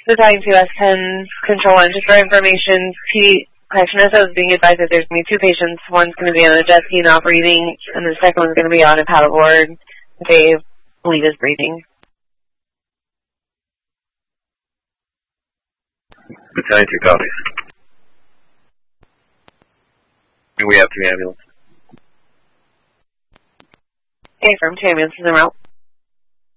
Battalion 2S10 Control 1, just for information, Nessa is being advised that there's going to be 2 patients. One's going to be on a jet ski not breathing, and the second one's going to be on a paddleboard. They believe is breathing. Battalion 2 copies. And we have 3 ambulances. Okay, from 2 ambulances en route.